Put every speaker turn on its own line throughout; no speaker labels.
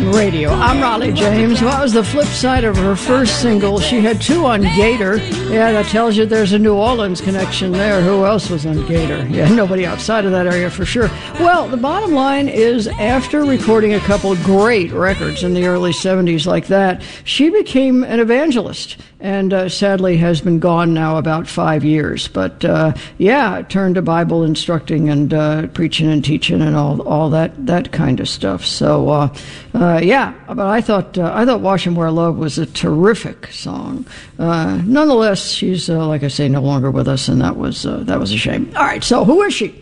WGN Radio. I'm Raleigh James. What was the flip side of her first single? She had two on Gator. Yeah, that tells you there's a New Orleans connection there. Who else was on Gator? Yeah, nobody outside of that area for sure. Well, the bottom line is after recording a couple of great records in the early 70s like that, she became an evangelist and sadly has been gone now about 5 years. But turned to Bible instructing and preaching and teaching and all that kind of stuff. So but I thought "Wash and Wear Love" was a terrific song. Nonetheless, she's like I say, no longer with us, and that was a shame. All right, so who is she?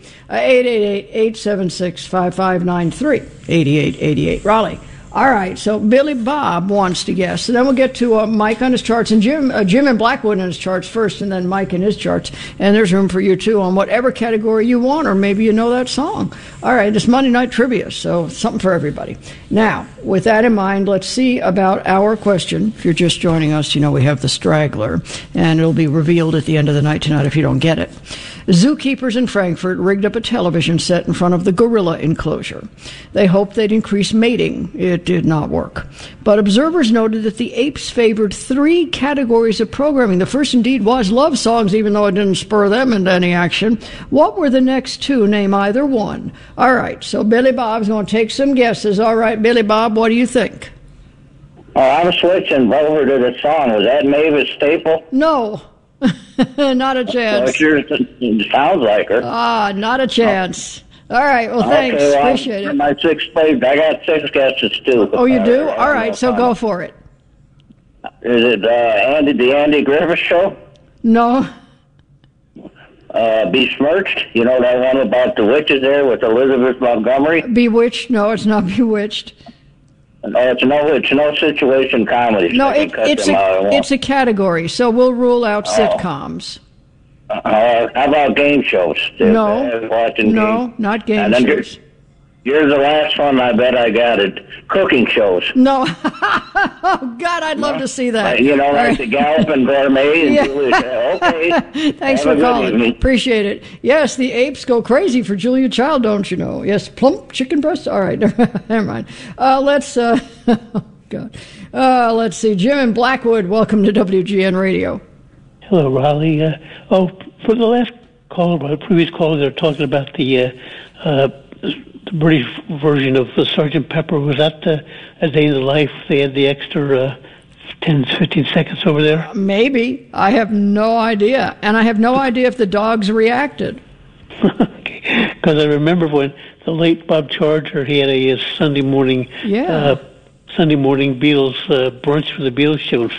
888-876-5593, 8888 Raleigh. All right, so Billy Bob wants to guess. So then we'll get to Mike on his charts, and Jim and Blackwood on his charts first, and then Mike in his charts. And there's room for you, too, on whatever category you want, or maybe you know that song. All right, it's Monday Night Trivia, so something for everybody. Now, with that in mind, let's see about our question. If you're just joining us, you know we have the straggler, and it'll be revealed at the end of the night tonight if you don't get it. Zookeepers in Frankfurt rigged up a television set in front of the gorilla enclosure. They hoped they'd increase mating. It did not work. But observers noted that the apes favored three categories of programming. The first indeed was love songs, even though it didn't spur them into any action. What were the next two? Name either one. All right, so Billy Bob's going to take some guesses. All right, Billy Bob, what do you think?
I'm switching over to the song. Was that Mavis Staple?
No. Not a chance.
It sure sounds like her.
Not a chance. All right, well, thanks.
Okay,
appreciate it.
My sixth place, I got six guesses, too.
Oh, you do? All right, so go for it.
Is it the Andy Griffith Show?
No.
Besmirched? You know that one about the witches there with Elizabeth Montgomery?
Bewitched? No, it's not Bewitched.
No, it's no situation comedy.
No, it's a category, so we'll rule out sitcoms.
How about game shows?
No, not game shows.
Here's the last one. I bet I got it. Cooking shows.
No. Oh, God, I'd love to see that.
You know, like the Galloping Gourmet. And Julia. Okay.
Thanks for calling. Appreciate it. Yes, the apes go crazy for Julia Child, don't you know? Yes, plump chicken breast. All right, never mind. Let's see. Jim in Blackwood, welcome to WGN Radio.
Hello, Raleigh. For the last caller, previous caller, they're talking about the British version of the Sgt. Pepper. Was that A Day in the Life? They had the extra 10, 15 seconds over there?
Maybe. I have no idea. And I have no idea if the dogs reacted.
Okay. Because I remember when the late Bob Charger, he had a Sunday morning Beatles brunch for the Beatles show.